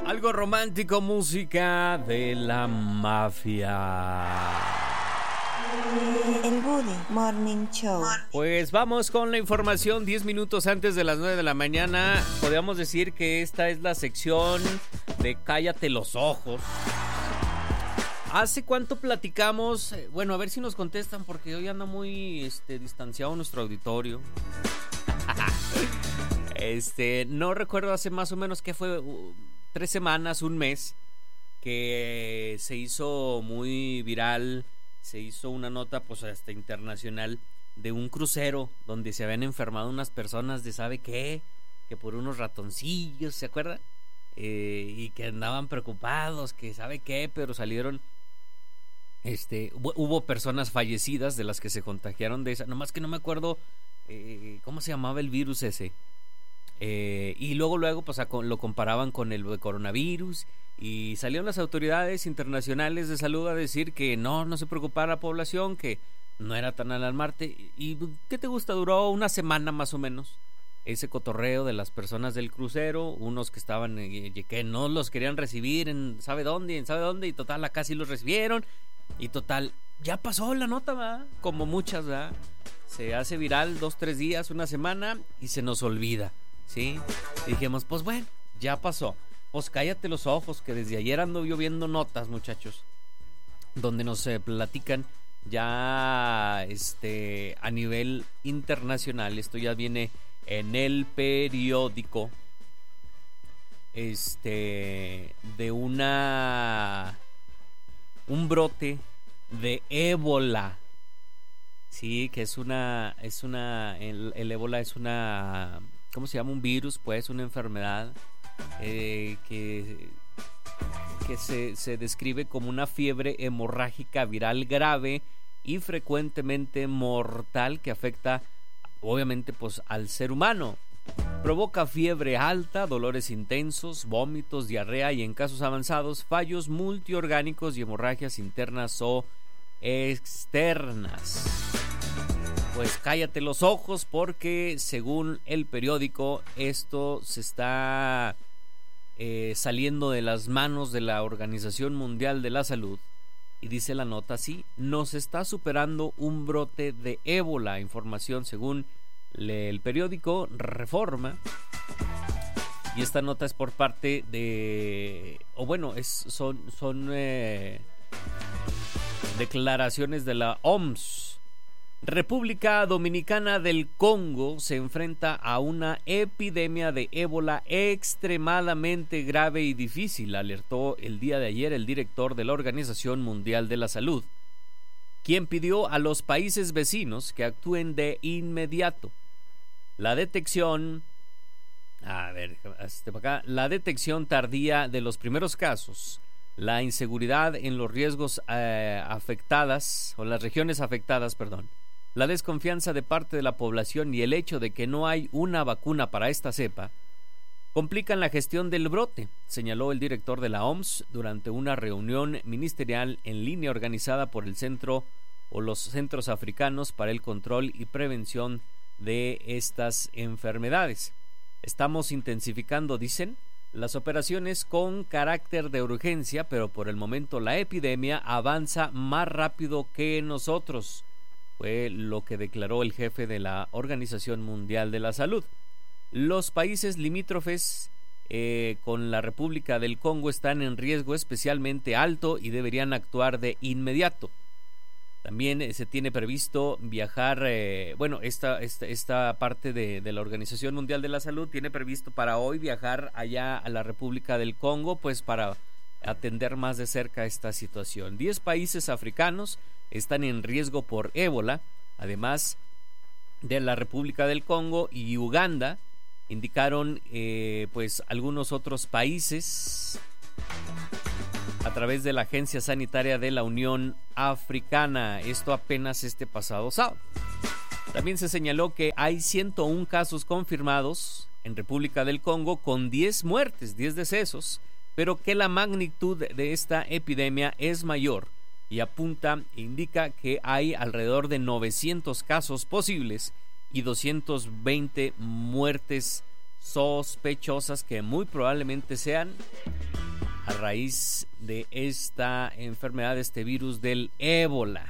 Algo romántico, música de la mafia. El Woody Morning Show. Pues vamos con la información 10 minutos antes de las 9 de la mañana. Podríamos decir que esta es la sección de Cállate los ojos. ¿Hace cuánto platicamos? Bueno, a ver si nos contestan porque hoy anda muy distanciado nuestro auditorio. No recuerdo hace más o menos que fue 3 semanas, un mes, que se hizo muy viral. Se hizo una nota pues hasta internacional de un crucero donde se habían enfermado unas personas de ¿sabe qué? Que por unos ratoncillos, ¿se acuerdan? Y que andaban preocupados, que ¿sabe qué? Pero salieron, hubo personas fallecidas de las que se contagiaron de esa, nomás que no me acuerdo cómo se llamaba el virus ese. Y luego pues lo comparaban con el coronavirus. Y salieron las autoridades internacionales de salud a decir que no se preocupara la población, que no era tan alarmante. ¿Y qué te gusta? Duró una semana más o menos ese cotorreo de las personas del crucero, unos que estaban que no los querían recibir en sabe dónde, y total acá sí los recibieron. Y total, ya pasó la nota, ¿verdad? Como muchas, ¿verdad? Se hace viral 2-3 días, una semana y se nos olvida, ¿sí? Y dijimos, pues bueno, ya pasó. Pues cállate los ojos, que desde ayer ando yo viendo notas, muchachos, donde nos platican ya a nivel internacional. Esto ya viene en el periódico de un brote de ébola. Sí, que el ébola es una, ¿cómo se llama? Un virus, pues, una enfermedad que se describe como una fiebre hemorrágica viral grave y frecuentemente mortal que afecta obviamente pues al ser humano. Provoca fiebre alta, dolores intensos, vómitos, diarrea y en casos avanzados fallos multiorgánicos y hemorragias internas o externas. Pues cállate los ojos porque según el periódico esto se está saliendo de las manos de la Organización Mundial de la Salud. Y dice la nota así: nos está superando un brote de ébola. Información según el periódico Reforma. Y esta nota es por parte de, son declaraciones de la OMS. República Dominicana del Congo se enfrenta a una epidemia de ébola extremadamente grave y difícil, alertó el día de ayer el director de la Organización Mundial de la Salud, quien pidió a los países vecinos que actúen de inmediato. La detección tardía de los primeros casos, la inseguridad en los riesgos afectadas, o las regiones afectadas, la desconfianza de parte de la población y el hecho de que no hay una vacuna para esta cepa complican la gestión del brote, señaló el director de la OMS durante una reunión ministerial en línea organizada por el centro o los centros africanos para el control y prevención de estas enfermedades. Estamos intensificando, dicen, las operaciones con carácter de urgencia, pero por el momento la epidemia avanza más rápido que nosotros, fue lo que declaró el jefe de la Organización Mundial de la Salud. Los países limítrofes con la República del Congo están en riesgo especialmente alto y deberían actuar de inmediato. También se tiene previsto viajar, esta parte de la Organización Mundial de la Salud tiene previsto para hoy viajar allá a la República del Congo, pues para atender más de cerca esta situación. 10 países africanos están en riesgo por ébola, además de la República del Congo y Uganda, indicaron pues algunos otros países a través de la Agencia Sanitaria de la Unión Africana, esto apenas este pasado sábado. También se señaló que hay 101 casos confirmados en República del Congo con 10 muertes, 10 decesos, pero que la magnitud de esta epidemia es mayor y indica que hay alrededor de 900 casos posibles y 220 muertes sospechosas que muy probablemente sean a raíz de esta enfermedad, de este virus del ébola.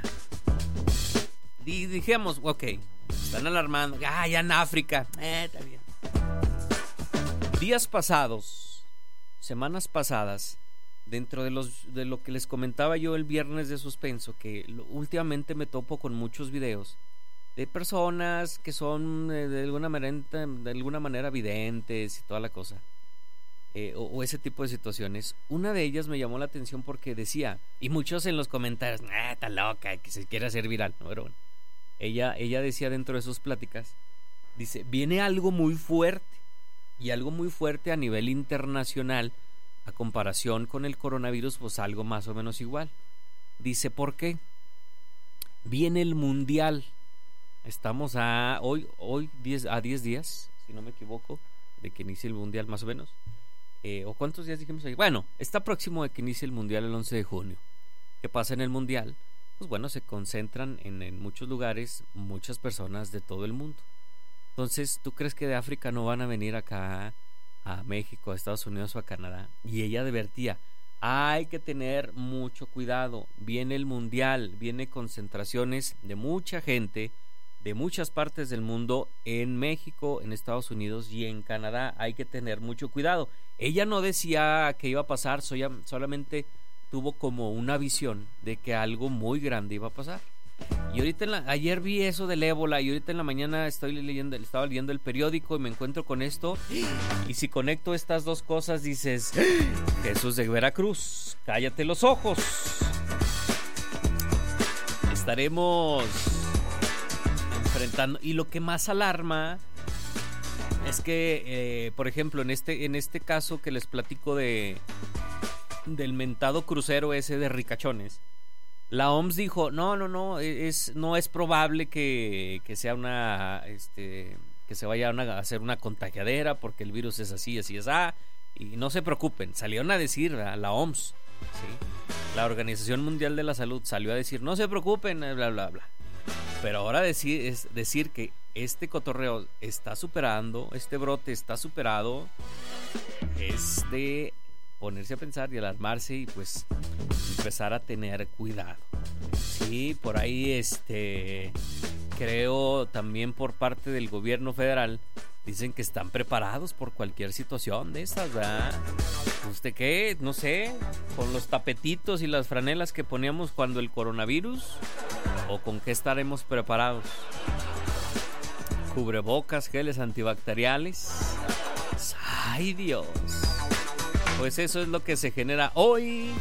Y dijimos, ok, están alarmando, ya en África, está bien. Días pasados, semanas pasadas, dentro de lo que les comentaba yo el viernes de suspenso, que últimamente me topo con muchos videos de personas que son de alguna manera videntes y toda la cosa, o ese tipo de situaciones. Una de ellas me llamó la atención porque decía, y muchos en los comentarios, está loca, que se quiere hacer viral, ¿no? Pero bueno, ella decía dentro de sus pláticas, dice, viene algo muy fuerte, y algo muy fuerte a nivel internacional, a comparación con el coronavirus, pues algo más o menos igual. Dice, ¿por qué? Viene el mundial. Estamos a 10 días, si no me equivoco, de que inicie el mundial más o menos. ¿O cuántos días dijimos ahí? Bueno, está próximo de que inicie el mundial el 11 de junio. ¿Qué pasa en el mundial? Pues bueno, se concentran en muchos lugares muchas personas de todo el mundo. Entonces, ¿tú crees que de África no van a venir acá a México, a Estados Unidos o a Canadá? Y ella advertía, hay que tener mucho cuidado. Viene el mundial, viene concentraciones de mucha gente de muchas partes del mundo en México, en Estados Unidos y en Canadá. Hay que tener mucho cuidado. Ella no decía que iba a pasar, solamente tuvo como una visión de que algo muy grande iba a pasar. Y ahorita ayer vi eso del ébola, y ahorita en la mañana estaba leyendo el periódico y me encuentro con esto. Y si conecto estas dos cosas, dices, Jesús de Veracruz, cállate los ojos. Estaremos enfrentando. Y lo que más alarma es que, por ejemplo, en este caso que les platico del mentado crucero ese de ricachones, la OMS dijo, no es probable que sea que se vaya a hacer una contagiadera, porque el virus es así, y no se preocupen. Salieron a decir a la OMS, ¿sí? La Organización Mundial de la Salud salió a decir, no se preocupen, bla, bla, bla. Pero ahora es decir que este cotorreo está superando, este brote está superado, es de ponerse a pensar y alarmarse y pues empezar a tener cuidado. Sí, por ahí creo también por parte del gobierno federal dicen que están preparados por cualquier situación de esas, ¿verdad? ¿Usted qué? No sé, con los tapetitos y las franelas que poníamos cuando el coronavirus, o con qué estaremos preparados. Cubrebocas, geles antibacteriales. ¡Ay, Dios! Pues eso es lo que se genera hoy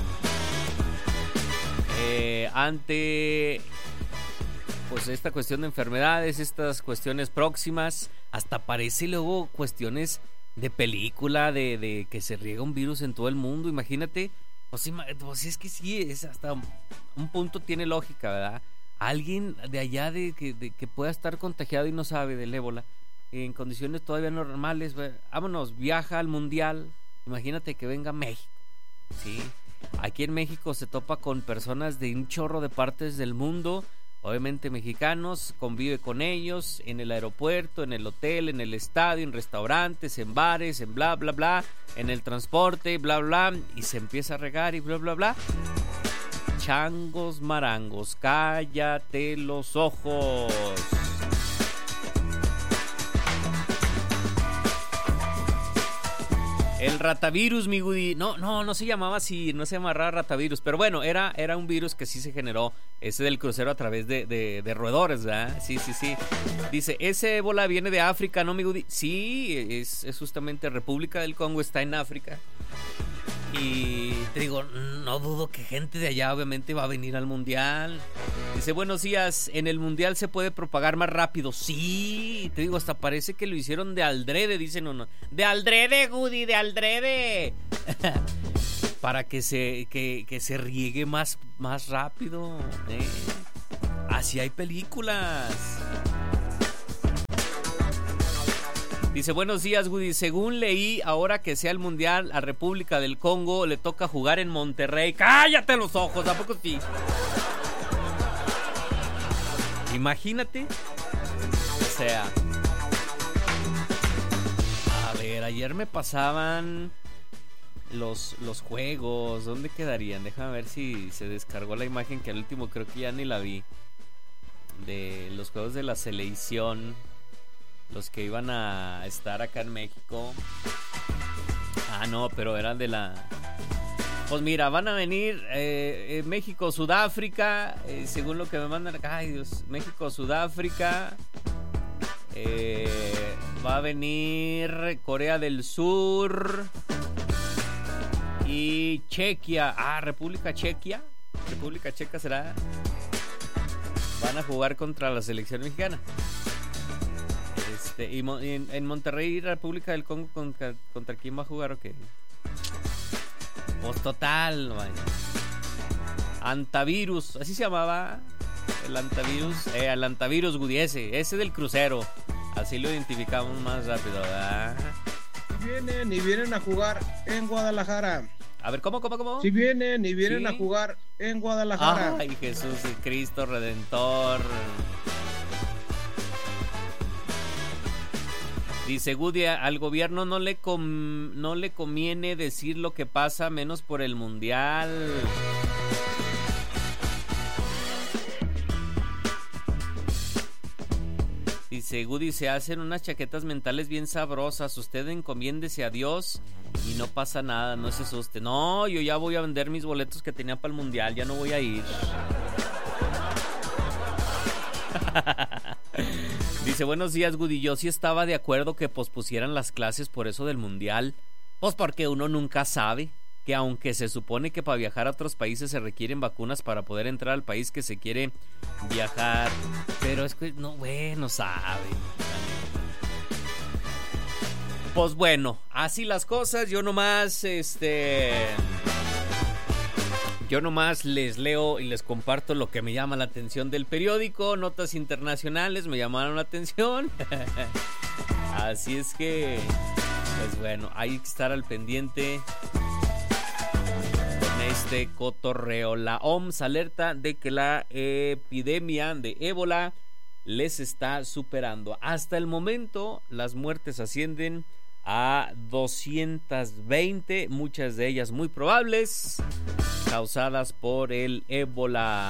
ante pues esta cuestión de enfermedades, estas cuestiones próximas. Hasta parece luego cuestiones de película, de que se riega un virus en todo el mundo. Imagínate, pues es que sí, es hasta un punto tiene lógica, ¿verdad? Alguien de allá que pueda estar contagiado y no sabe del ébola, en condiciones todavía normales, vámonos, viaja al mundial. Imagínate que venga a México, ¿sí? Aquí en México se topa con personas de un chorro de partes del mundo, obviamente mexicanos, convive con ellos en el aeropuerto, en el hotel, en el estadio, en restaurantes, en bares, en bla, bla, bla, en el transporte, bla, bla, y se empieza a regar y bla, bla, bla. Changos marangos, cállate los ojos. El ratavirus, mi Woody. No se llamaba así, no se llamaba ratavirus. Pero bueno, era un virus que sí se generó, ese del crucero a través de roedores, ¿verdad? Sí. Dice, ese ébola viene de África, ¿no, mi Woody? Sí, es justamente República del Congo, está en África. Y te digo, no dudo que gente de allá obviamente va a venir al mundial. Dice, buenos días, en el mundial se puede propagar más rápido. Sí, te digo, hasta parece que lo hicieron de aldrede, dicen uno. De aldrede, Woody, de aldrede. Para que se riegue más rápido. Así hay películas. Dice, buenos días, Woody. Según leí, ahora que sea el mundial, a República del Congo le toca jugar en Monterrey. ¡Cállate los ojos! ¿A poco sí? Imagínate. O sea, ver, ayer me pasaban los juegos. ¿Dónde quedarían? Déjame ver si se descargó la imagen, que al último creo que ya ni la vi. De los juegos de la selección, los que iban a estar acá en México. Ah, no, pero eran de la... Pues mira, van a venir México, Sudáfrica, según lo que me mandan acá. Ay, Dios, México, Sudáfrica. Va a venir Corea del Sur y Chequia. Ah, República Chequia. República Checa será. Van a jugar contra la selección mexicana. Y en Monterrey, República del Congo, ¿contra quién va a jugar o qué? Pues total, vaya. Antivirus, así se llamaba. El antivirus Goody, ese del crucero. Así lo identificamos más rápido, ¿verdad? Vienen a jugar en Guadalajara. A ver, ¿cómo? Si vienen ¿Sí? a jugar en Guadalajara. Ay, Jesús y Cristo Redentor. Dice Goody, al gobierno no le conviene decir lo que pasa, menos por el mundial. Dice Goody, se hacen unas chaquetas mentales bien sabrosas. Usted encomiéndese a Dios y no pasa nada, no se asuste. No, yo ya voy a vender mis boletos que tenía para el mundial, ya no voy a ir. Dice, buenos días, Goody. Yo sí estaba de acuerdo que pospusieran las clases por eso del mundial. Pues porque uno nunca sabe que aunque se supone que para viajar a otros países se requieren vacunas para poder entrar al país que se quiere viajar, pero es que no, bueno, sabe. Pues bueno, así las cosas. Yo nomás les leo y les comparto lo que me llama la atención del periódico. Notas internacionales me llamaron la atención. Así es que, pues bueno, hay que estar al pendiente con este cotorreo. La OMS alerta de que la epidemia de ébola les está superando. Hasta el momento, las muertes ascienden a 220, muchas de ellas muy probables, causadas por el ébola.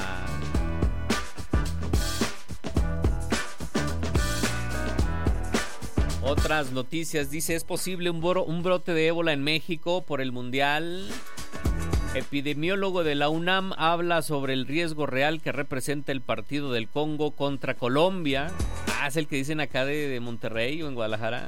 Otras noticias, dice, es posible un brote de ébola en México por el mundial. Epidemiólogo de la UNAM habla sobre el riesgo real que representa el partido del Congo contra Colombia. Ah, es el que dicen acá de Monterrey o en Guadalajara.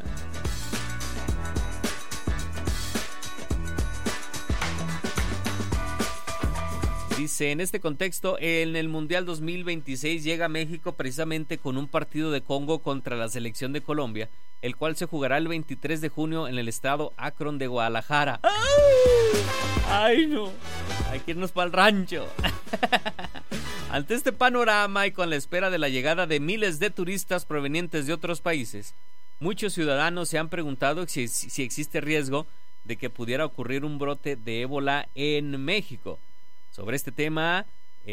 Dice, en este contexto, en el Mundial 2026 llega México precisamente con un partido de Congo contra la selección de Colombia, el cual se jugará el 23 de junio en el estado Akron de Guadalajara. ¡Ay, no! Hay que irnos para el rancho. Ante este panorama y con la espera de la llegada de miles de turistas provenientes de otros países, muchos ciudadanos se han preguntado si existe riesgo de que pudiera ocurrir un brote de ébola en México. Sobre este tema,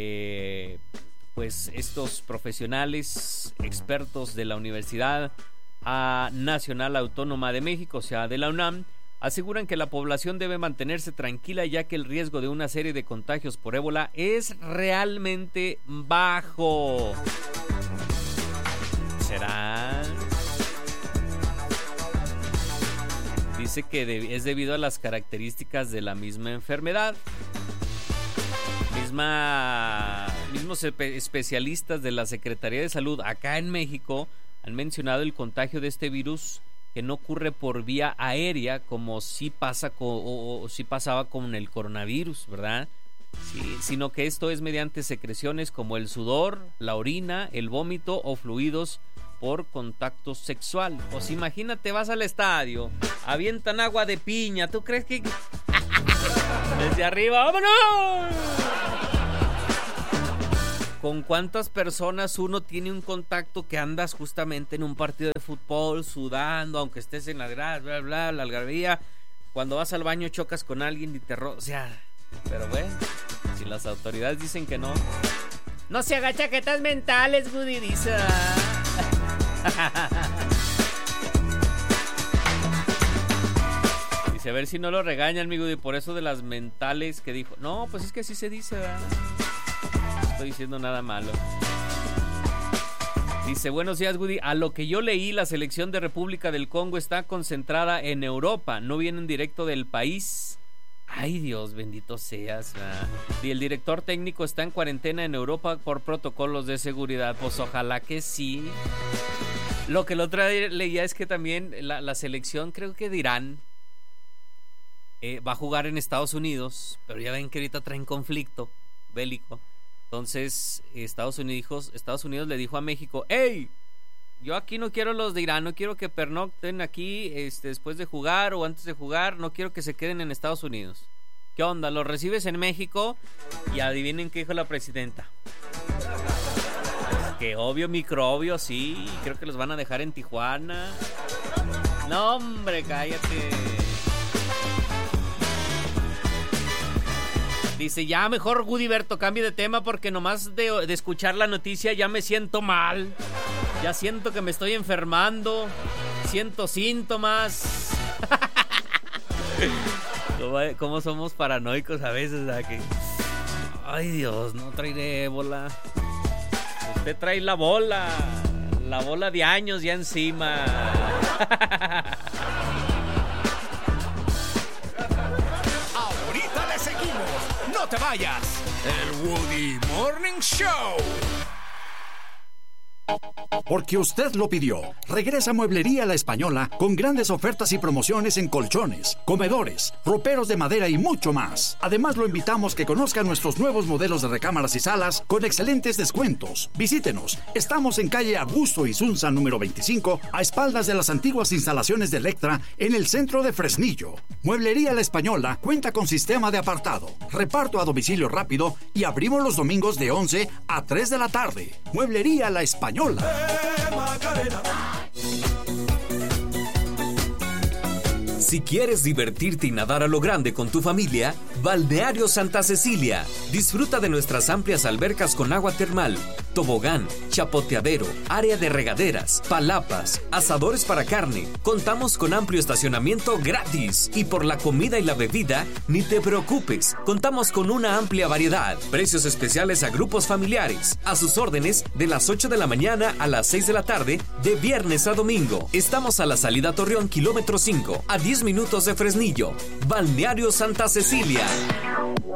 pues estos profesionales expertos de la Universidad Nacional Autónoma de México, o sea, de la UNAM, aseguran que la población debe mantenerse tranquila, ya que el riesgo de una serie de contagios por ébola es realmente bajo. ¿Será? Dice que es debido a las características de la misma enfermedad. Mismos especialistas de la Secretaría de Salud acá en México han mencionado el contagio de este virus, que no ocurre por vía aérea como sí pasaba con el coronavirus, ¿verdad? Sí, sino que esto es mediante secreciones como el sudor, la orina, el vómito o fluidos por contacto sexual. Pues imagínate, vas al estadio, avientan agua de piña, ¿tú crees que desde arriba, vámonos? ¿Con cuántas personas uno tiene un contacto que andas justamente en un partido de fútbol sudando, aunque estés en la grada, la algarabía? Cuando vas al baño chocas con alguien y o sea, pero bueno, si las autoridades dicen que no se haga chaquetas mentales, Goody, dice. Dice, a ver si no lo regañan, amigo, y por eso de las mentales que dijo. No, pues es que así se dice, ¿verdad? No estoy diciendo nada malo. Dice, buenos días, Woody. A lo que yo leí, la selección de República del Congo está concentrada en Europa. No vienen directo del país. Ay, Dios, bendito seas, ¿verdad? Y el director técnico está en cuarentena en Europa por protocolos de seguridad. Pues ojalá que sí. Lo que el otro día leía es que también la selección, creo que de Irán, va a jugar en Estados Unidos, pero ya ven que ahorita traen conflicto bélico. Entonces Estados Unidos le dijo a México, ¡hey! Yo aquí no quiero los de Irán, no quiero que pernocten aquí después de jugar o antes de jugar, no quiero que se queden en Estados Unidos. ¿Qué onda? ¿Los recibes en México? Y adivinen qué dijo la presidenta. Que obvio, microbio, sí, creo que los van a dejar en Tijuana. No, hombre, cállate. Dice, ya mejor Gudiberto, cambie de tema porque nomás de escuchar la noticia ya me siento mal. Ya siento que me estoy enfermando. Siento síntomas. ¿Cómo somos paranoicos a veces? Aquí. Ay, Dios, no traeré ébola. Usted trae la bola de años ya encima. Ahorita le seguimos. No te vayas. El Woody Morning Show. Porque usted lo pidió. Regresa Mueblería La Española con grandes ofertas y promociones en colchones, comedores, roperos de madera y mucho más. Además, lo invitamos que conozca nuestros nuevos modelos de recámaras y salas con excelentes descuentos. Visítenos. Estamos en calle Augusto Isunza número 25, a espaldas de las antiguas instalaciones de Electra en el centro de Fresnillo. Mueblería La Española cuenta con sistema de apartado, reparto a domicilio rápido y abrimos los domingos de 11 a 3 de la tarde. Mueblería La Española. Si quieres divertirte y nadar a lo grande con tu familia, Balneario Santa Cecilia. Disfruta de nuestras amplias albercas con agua termal, tobogán, chapoteadero, área de regaderas, palapas, asadores para carne. Contamos con amplio estacionamiento gratis. Y por la comida y la bebida, ni te preocupes. Contamos con una amplia variedad. Precios especiales a grupos familiares. A sus órdenes de las 8 de la mañana a las 6 de la tarde, de viernes a domingo. Estamos a la salida Torreón, kilómetro 5, a 10 minutos de Fresnillo. Balneario Santa Cecilia.